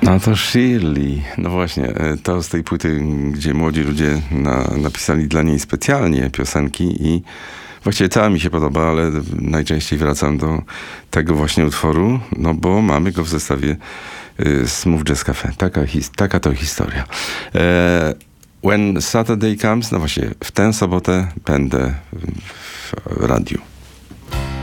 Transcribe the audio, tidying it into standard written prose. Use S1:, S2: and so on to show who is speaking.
S1: No to Shirley. No właśnie, to z tej płyty, gdzie młodzi ludzie napisali dla niej specjalnie piosenki i właściwie cała mi się podoba, ale najczęściej wracam do tego właśnie utworu, no bo mamy go w zestawie Smooth Jazz Cafe. Taka to historia. When Saturday Comes, no właśnie, w tę sobotę będę w radiu.